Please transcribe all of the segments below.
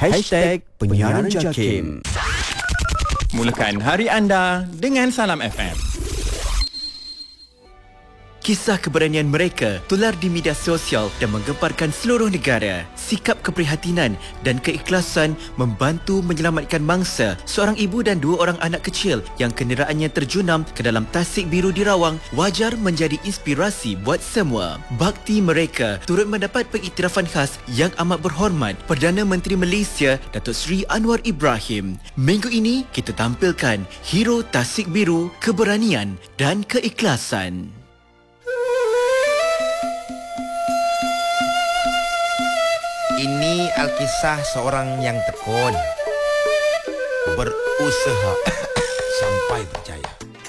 #Penyiaran JAKIM. Mulakan hari anda dengan Salam FM. Kisah keberanian mereka tular di media sosial dan menggemparkan seluruh negara. Sikap keprihatinan dan keikhlasan membantu menyelamatkan mangsa seorang ibu dan 2 orang anak kecil yang kenderaannya terjunam ke dalam tasik biru di Rawang wajar menjadi inspirasi buat semua. Bakti mereka turut mendapat pengiktirafan khas yang amat berhormat Perdana Menteri Malaysia Datuk Seri Anwar Ibrahim. Minggu ini kita tampilkan hero tasik biru, keberanian dan keikhlasan. Ini Alkisah seorang yang tekun, berusaha sampai berjaya.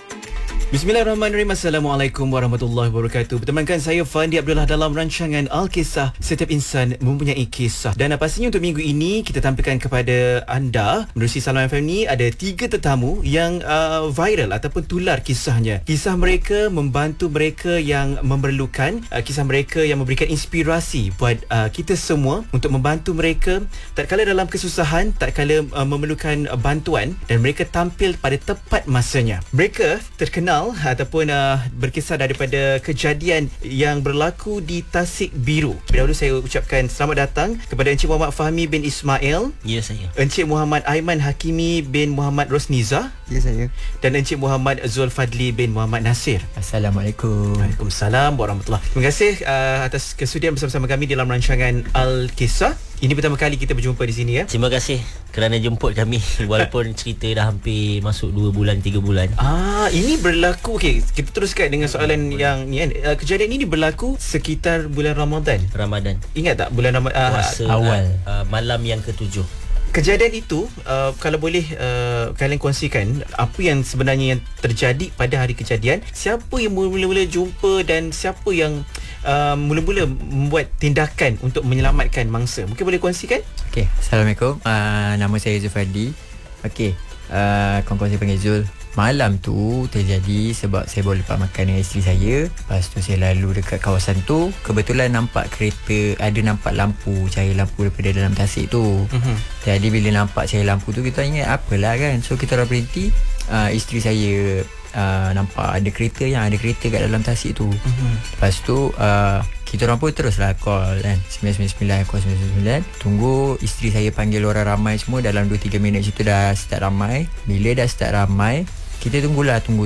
Bismillahirrahmanirrahim. Assalamualaikum warahmatullahi wabarakatuh. Bertemankan saya Fandi Abdullah dalam rancangan Al-Kisah. Setiap insan mempunyai kisah. Dan pastinya untuk minggu ini kita tampilkan kepada anda menerusi Salam FM ni ada 3 tetamu yang viral ataupun tular kisahnya. Kisah mereka membantu mereka yang memerlukan, kisah mereka yang memberikan inspirasi buat kita semua untuk membantu mereka tatkala dalam kesusahan, tatkala memerlukan bantuan, dan mereka tampil pada tepat masanya. Mereka terkenal ataupun berkisar daripada kejadian yang berlaku di Tasik Biru. Dahulu saya ucapkan selamat datang kepada Encik Muhammad Fahmi bin Ismail. Ya, saya. Encik Muhammad Aiman Hakimi bin Muhammad Rosniza. Ya, saya. Dan Encik Muhammad Zulfadli bin Muhammad Nasir. Assalamualaikum. Waalaikumsalam warahmatullahi. Terima kasih atas kesudian bersama-sama kami dalam rancangan Al-Kisah. Ini pertama kali kita berjumpa di sini ya. Terima kasih kerana jemput kami walaupun cerita dah hampir masuk 2 bulan 3 bulan. Ini berlaku, okey, kita teruskan dengan soalan yang ni kan. Kejadian ini berlaku sekitar bulan Ramadan. Ingat tak bulan Ramadan awal malam yang ke-7. Kejadian itu kalau boleh kalian kongsikan apa yang sebenarnya yang terjadi pada hari kejadian, siapa yang mula-mula jumpa dan siapa yang mula-mula membuat tindakan untuk menyelamatkan mangsa. Mungkin boleh kongsikan? Okey, Assalamualaikum. Nama saya Zulfadli. Okey, kawan-kawan saya panggil Zul. Malam tu terjadi sebab saya baru lepas makan dengan isteri saya. Lepas tu saya lalu dekat kawasan tu, kebetulan nampak kereta, ada nampak lampu, cahaya lampu daripada dalam tasik tu. Jadi bila nampak cahaya lampu tu, kita ingat apalah kan. So kita orang berhenti. Isteri saya nampak ada kereta kat dalam tasik tu. Lepas tu kita orang pun teruslah call kan, 999 call 999. Tunggu isteri saya panggil orang ramai semua. Dalam 2-3 minit situ dah start ramai. Bila dah start ramai, kita tunggulah, tunggu.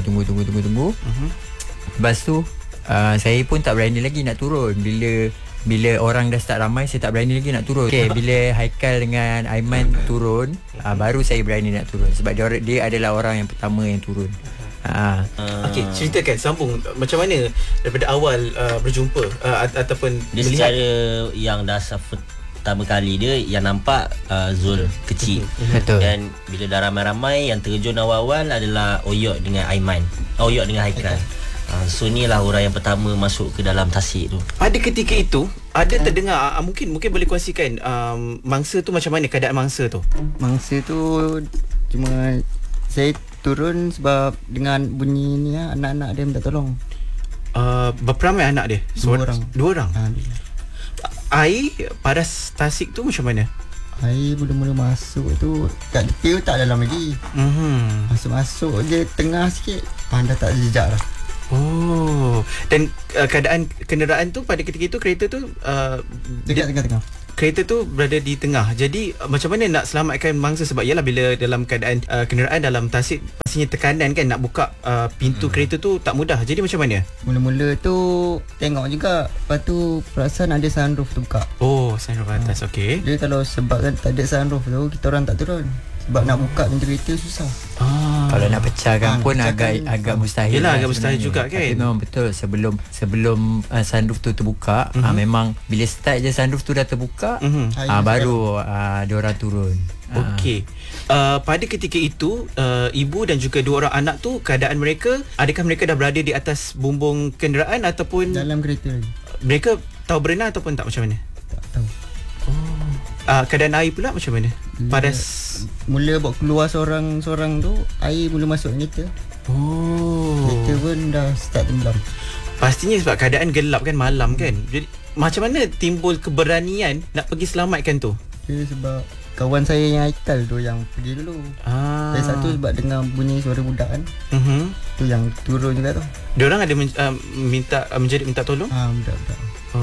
Lepas tu saya pun tak berani lagi nak turun. Bila orang dah start ramai, saya tak berani lagi nak turun. Okay, bila Haikal dengan Aiman turun, baru saya berani nak turun. Sebab dia adalah orang yang pertama yang turun. Okey, ceritakan, sambung macam mana daripada awal berjumpa ataupun dia melihat. secara yang dah pertama kali dia yang nampak Zul kecil. Betul. Dan bila dah ramai-ramai, yang terjun awal-awal adalah Oyok dengan Aiman. Oyok dengan Haikal. So ni lah orang yang pertama masuk ke dalam tasik tu. Pada ketika itu ada terdengar, mungkin boleh kongsikan mangsa tu macam mana, keadaan mangsa tu? Mangsa tu cuma saya turun sebab dengan bunyi ni anak-anak dia minta tolong. Berapa ramai anak dia? 2 orang. Air paras tasik tu macam mana? Air mula-mula masuk tu kat tepi tu tak dalam lagi. Masuk-masuk je tengah sikit, dah tak jejak dah. Dan keadaan kenderaan tu pada ketika itu, kereta tu dekat tengah-tengah. Kereta tu berada di tengah. Jadi macam mana nak selamatkan mangsa? Sebab yalah, bila dalam keadaan kenderaan dalam tasik, pastinya tekanan kan, nak buka pintu kereta tu tak mudah. Jadi macam mana? Mula-mula tu tengok juga, lepas tu perasan ada sunroof tu buka. Sunroof atas. Okey. Dia kalau sebab kan tak ada sunroof tu, kita orang tak turun. Sebab nak buka pintu kereta susah. Kalau nak pecahkan pun agak mustahil. Yelah, agak mustahil juga kan. Tapi memang betul, sebelum sunroof tu terbuka, memang bila start je sunroof tu dah terbuka, baru diorang turun. Okey. Pada ketika itu, ibu dan juga 2 orang anak tu, keadaan mereka, adakah mereka dah berada di atas bumbung kenderaan ataupun dalam kereta lagi? Mereka tahu berenang ataupun tak, macam mana? Tak tahu. Keadaan air pula macam mana? Padas. Mula bawa keluar seorang tu, air mula masuk kereta. Kereta pun dah start tenggelam. Pastinya sebab keadaan gelap kan, malam kan. Jadi macam mana timbul keberanian nak pergi selamatkan tu? Dia sebab kawan saya yang Haikal tu yang pergi dulu. Saya satu sebab dengar bunyi suara budak kan. Tu yang turun juga tu. Diorang ada minta tolong? Budak-budak.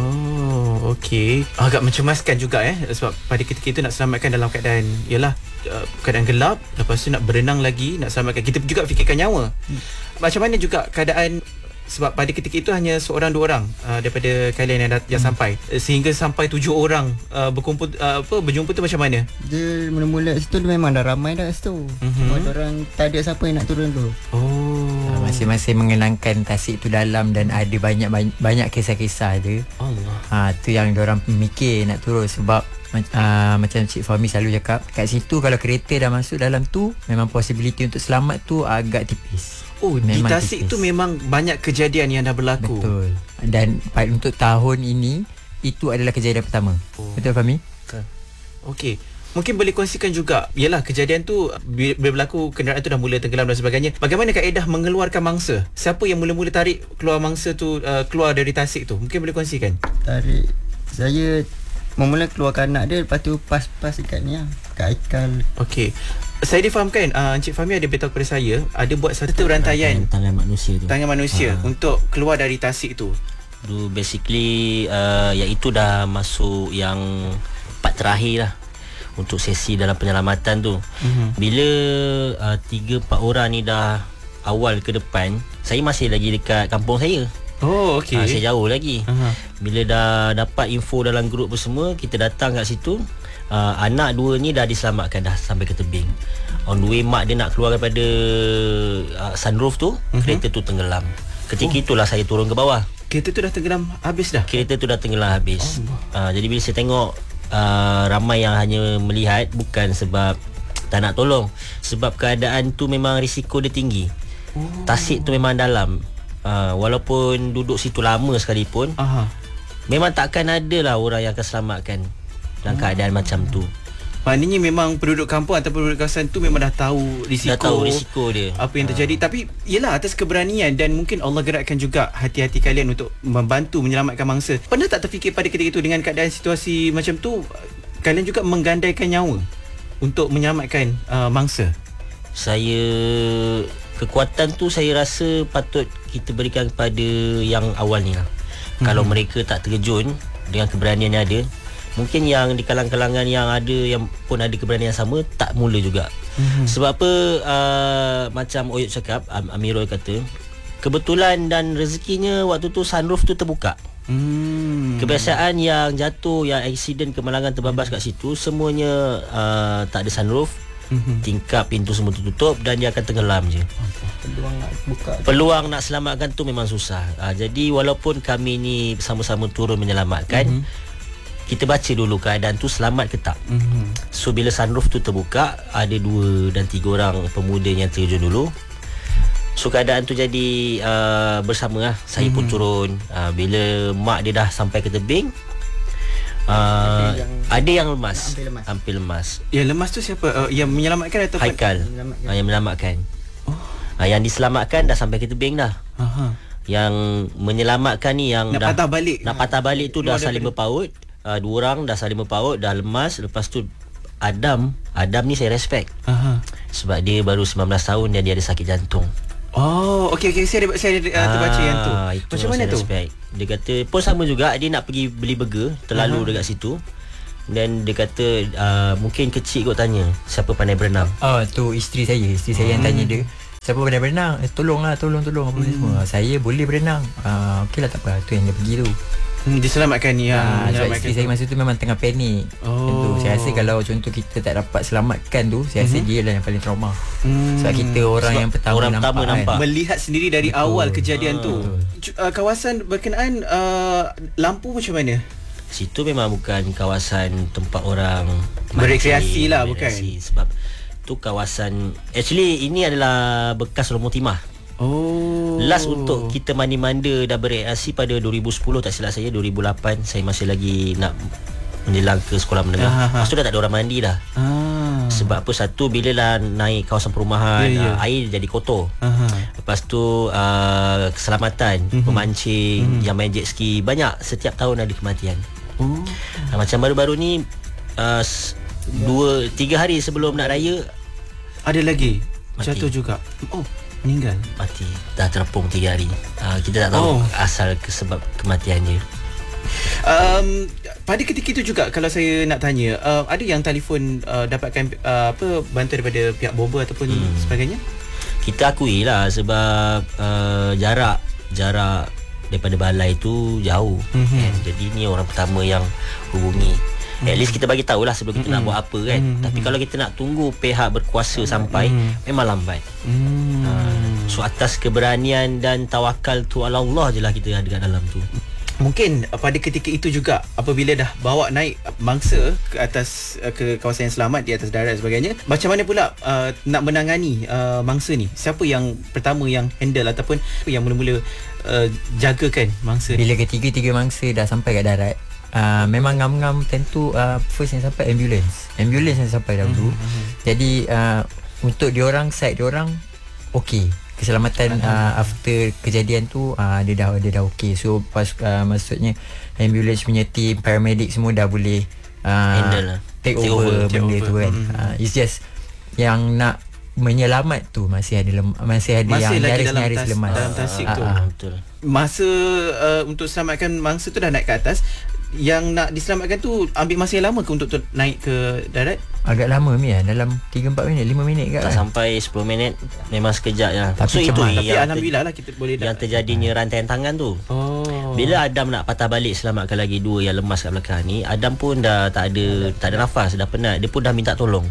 Oh, okey. Agak mencemaskan juga sebab pada ketika itu nak selamatkan dalam keadaan keadaan gelap, lepas tu nak berenang lagi, nak selamatkan. Kita juga fikirkan nyawa. Macam mana juga keadaan, sebab pada ketika itu hanya seorang dua orang daripada kalian yang sampai, sehingga sampai 7 orang berkumpul berjumpa tu macam mana? Dia mula-mula situ memang dah ramai dah situ. Cuma orang tak ada siapa yang nak turun tu. Masing-masing mengenangkan tasik tu dalam dan ada banyak kisah-kisah dia. Allah. Tu yang diorang mikir nak turun sebab macam Cik Fahmi selalu cakap, kat situ kalau kereta dah masuk dalam tu, memang possibility untuk selamat tu agak tipis. Di tasik tu memang banyak kejadian yang dah berlaku. Betul. Dan untuk tahun ini, itu adalah kejadian pertama. Betul Fahmi? Okey. Mungkin boleh kongsikan juga, yalah kejadian tu bila berlaku, kenderaan tu dah mula tenggelam dan sebagainya. Bagaimana kaedah mengeluarkan mangsa? Siapa yang mula-mula tarik keluar mangsa tu, keluar dari tasik tu? Mungkin boleh kongsikan. Tarik, saya mula keluarkan anak dia, lepas tu pas dekat ni lah, kat Haikal. Okey. Saya difahamkan Encik Fahmi ada beritahu kepada saya, ada buat satu rantaian tangan manusia tu. Tangan manusia untuk keluar dari tasik tu. Basically iaitu dah masuk yang part terakhir lah untuk sesi dalam penyelamatan tu. Bila 3-4 orang ni dah awal ke depan, saya masih lagi dekat kampung saya. Oh, okey. Saya jauh lagi. Bila dah dapat info dalam grup semua, kita datang kat situ. Anak dua ni dah diselamatkan, dah sampai ke tebing. On the way mak dia nak keluar daripada sunroof tu, kereta tu tenggelam. Ketika itulah saya turun ke bawah. Kereta tu dah tenggelam habis dah? Kereta tu dah tenggelam habis. Jadi bila saya tengok ramai yang hanya melihat, bukan sebab tak nak tolong, sebab keadaan tu memang risiko dia tinggi. Tasik tu memang dalam. Walaupun duduk situ lama sekalipun, memang takkan ada lah orang yang akan selamatkan dalam keadaan macam tu. Maknanya memang penduduk kampung atau penduduk kawasan tu memang dah tahu risiko dia, apa yang terjadi. Tapi yelah, atas keberanian dan mungkin Allah gerakkan juga hati-hati kalian untuk membantu menyelamatkan mangsa. Pernah tak terfikir pada ketika itu, dengan keadaan situasi macam tu, kalian juga menggandaikan nyawa untuk menyelamatkan mangsa? Kekuatan tu saya rasa patut kita berikan kepada yang awal ni lah. Kalau mereka tak terjun dengan keberanian yang ada, mungkin yang di kalangan-kalangan yang ada, yang pun ada keberanian yang sama, tak mula juga. Sebab apa, macam Oyot cakap, Amirul kata, kebetulan dan rezekinya waktu tu sunroof tu terbuka. Kebiasaan yang jatuh, yang accident, kemalangan terbabas kat situ, semuanya tak ada sunroof. Tingkap pintu semua tertutup dan dia akan tenggelam je. Peluang nak selamatkan tu memang susah. Jadi walaupun kami ni sama-sama turun menyelamatkan, kita baca dulu keadaan tu selamat ke tak. So bila sunroof tu terbuka, ada 2 dan 3 orang pemuda yang terjun dulu. So keadaan tu jadi bersama lah. Saya pun turun. Bila mak dia dah sampai ke tebing, ada yang lemas, hampir lemas. Yang lemas tu siapa? Yang menyelamatkan atau Haikal? Yang menyelamatkan. Yang diselamatkan dah sampai ke tebing dah. Yang menyelamatkan ni yang nak patah balik tu dah saling berpaut. 2 orang dah saling berpaut, dah lemas. Lepas tu Adam ni saya respect. Sebab dia baru 19 tahun dan dia ada sakit jantung. Oh, okey. Saya terbaca yang tu. Macam mana tu? Respect. Dia kata pun sama juga, dia nak pergi beli burger, terlalu dekat situ. Dan dia kata mungkin kecil kot tanya, siapa pandai berenang? Tu isteri saya yang tanya dia, siapa pandai berenang? Tolong apa ni semua. Saya boleh berenang. Okeylah, tak apa. Tu yang dia pergi tu. Diselamatkan ni sebab isteri saya masa tu memang tengah panik. Saya rasa kalau contoh kita tak dapat selamatkan tu, saya rasa dia lah yang paling trauma. Sebab kita orang yang pertama nampak. Melihat sendiri dari awal kejadian tu. Kawasan berkenaan lampu macam mana? Situ memang bukan kawasan tempat orang berekreasi lah, bukan? Sebab tu kawasan, actually ini adalah bekas rumah timah. Last untuk kita mandi-manda dah bereaksi pada 2010 tak silap saya. 2008 saya masih lagi nak menjelang ke sekolah menengah. Lepas tu dah tak ada orang mandi dah. Sebab apa, satu, bila lah naik kawasan perumahan, air jadi kotor. Lepas tu keselamatan, pemancing, yang main jet ski, banyak, setiap tahun ada kematian. Macam baru-baru ni 2-3 hari sebelum nak raya Ada lagi Mati. jatuh juga. Oh, meninggal. mati. Dah terapung 3 hari. Kita tak tahu asal sebab kematian dia. Pada ketika itu juga kalau saya nak tanya, ada yang telefon dapatkan bantuan daripada pihak bomba ataupun sebagainya? Kita akui lah sebab jarak daripada balai tu jauh kan? Jadi ni orang pertama yang hubungi. At least kita bagi tahulah sebelum kita nak buat apa kan. Tapi kalau kita nak tunggu pihak berkuasa sampai, memang lambat. So atas keberanian dan tawakal tu ala Allah je lah kita ada kat dalam tu. Mungkin pada ketika itu juga apabila dah bawa naik mangsa ke atas ke kawasan yang selamat di atas darat dan sebagainya, macam mana pula nak menangani mangsa ni? Siapa yang pertama yang handle ataupun yang mula-mula jagakan mangsa ni? Bila ketiga-tiga mangsa dah sampai kat darat, memang ngam-ngam tentu first yang sampai ambulans yang sampai dahulu. Jadi untuk diorang side diorang okey, keselamatan after kejadian tu dia dah okey. So pas maksudnya ambulans punya team, paramedic semua dah boleh Handle lah. take over benda tu kan. It's just yang nak menyelamat tu masih ada yang nyaris lemas dalam tasik tu. Betul. Masa untuk selamatkan mangsa tu dah naik ke atas, yang nak diselamatkan tu ambil masa yang lama ke untuk naik ke darat? Agak lama dalam 3-4 minit 5 minit ke Tak sampai 10 minit. Memang sekejap je. Tapi So cemas. itu Tapi Alhamdulillah lah kita boleh yang terjadinya rantaian tangan tu. Bila Adam nak patah balik selamatkan lagi 2 yang lemas kat belakang ni, Adam pun dah tak ada nafas, dah penat. Dia pun dah minta tolong.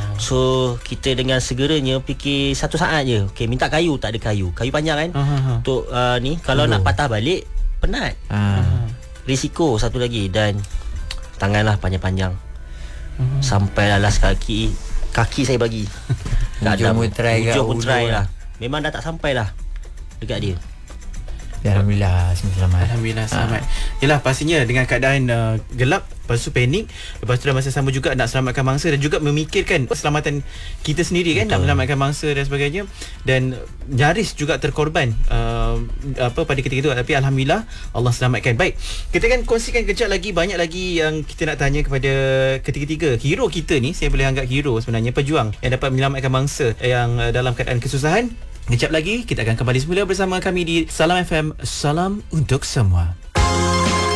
So kita dengan segeranya fikir 1 saat je. Okey, minta kayu, tak ada kayu panjang kan. Untuk ni kalau nak patah balik penat. Risiko satu lagi, dan tanganlah panjang-panjang. Sampai last kaki saya bagi. Hujung pun try lah. Memang dah tak sampai lah dekat dia. Alhamdulillah semua selamat. Alhamdulillah selamat. Yalah, pastinya dengan keadaan gelap, lepas tu panik, lepas tu dalam masa sama juga nak selamatkan mangsa dan juga memikirkan keselamatan kita sendiri kan. Betul. Nak menyelamatkan mangsa dan sebagainya, dan nyaris juga terkorban pada ketika itu, tapi alhamdulillah Allah selamatkan. Baik, kita akan kongsikan kejap lagi, banyak lagi yang kita nak tanya kepada ketiga-tiga hero kita ni. Saya boleh anggap hero sebenarnya, pejuang yang dapat menyelamatkan mangsa yang dalam keadaan kesusahan. Kejap lagi kita akan kembali semula bersama kami di Salam FM. Salam untuk semua.